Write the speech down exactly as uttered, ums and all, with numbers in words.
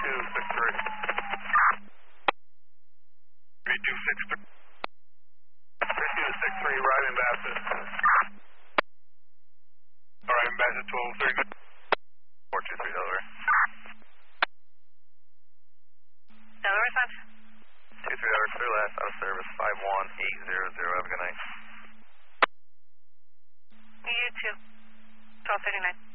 two six three. three two six three. three two six three, arriving Baptist. Arriving Baptist twelve three, good. four two three, Delaware. Delaware response. two three, Delaware, clear last, out of service, five one eight zero zero, have a good night. You too. twelve thirty-nine.